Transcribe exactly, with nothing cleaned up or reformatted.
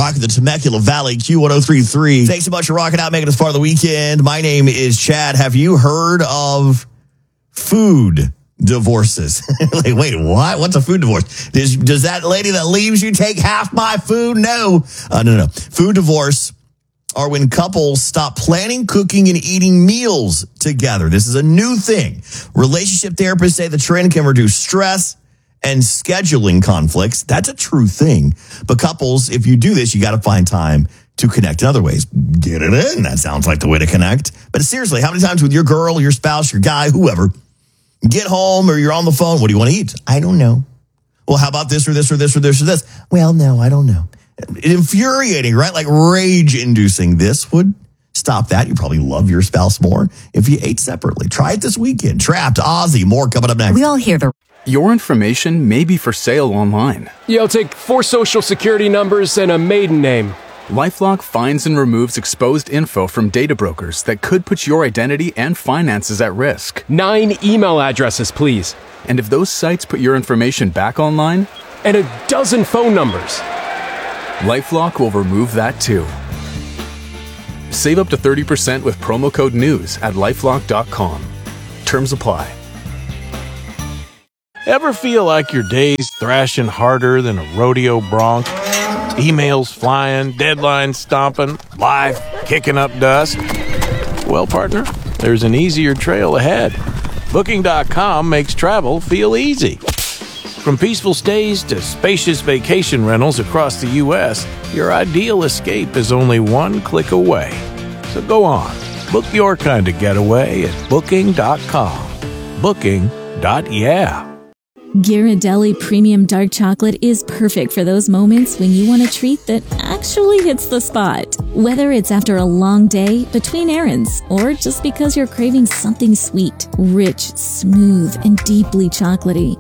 rocking the Temecula Valley, Q one oh three point three. Thanks so much for rocking out, making us part of the weekend. My name is Chad. Have you heard of food divorces? Like, wait, what? What's a food divorce? Does, does that lady that leaves you take half my food? No. Uh, no, no, no. Food divorce are when couples stop planning, cooking, and eating meals together. This is a new thing. Relationship therapists say the trend can reduce stress and scheduling conflicts. That's a true thing. But couples, if you do this, you got to find time to connect in other ways. Get it in. That sounds like the way to connect. But seriously, how many times with your girl, your spouse, your guy, whoever, get home or you're on the phone, what do you want to eat? I don't know. Well, how about this or this or this or this or this? Well, no, I don't know. Infuriating, right? Like rage-inducing. This would stop that. You probably love your spouse more if you ate separately. Try it this weekend. Trapped, Ozzy, more coming up next. We all hear the... Your information may be for sale online. Yeah, I'll take four social security numbers and a maiden name. LifeLock finds and removes exposed info from data brokers that could put your identity and finances at risk. Nine email addresses, please. And if those sites put your information back online... And a dozen phone numbers. LifeLock will remove that too. Save up to thirty percent with promo code NEWS at lifelock dot com. Terms apply. Ever feel like your day's thrashing harder than a rodeo bronc? Emails flying, deadlines stomping, life kicking up dust? Well, partner, there's an easier trail ahead. Booking dot com makes travel feel easy. From peaceful stays to spacious vacation rentals across the U S, your ideal escape is only one click away. So go on, book your kind of getaway at booking dot com. Booking dot yeah. Ghirardelli Premium Dark Chocolate is perfect for those moments when you want a treat that actually hits the spot. Whether it's after a long day, between errands, or just because you're craving something sweet, rich, smooth, and deeply chocolatey.